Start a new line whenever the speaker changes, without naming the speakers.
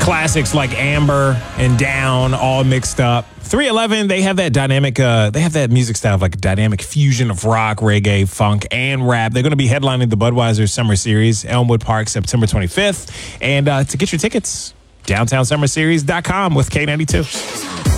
classics like Amber and Down all mixed up. 311, they have that dynamic, they have that music style of like a dynamic fusion of rock, reggae, funk, and rap. They're going to be headlining the Budweiser Summer Series, Elmwood Park, September 25th. And to get your tickets, downtownsummerseries.com with K92.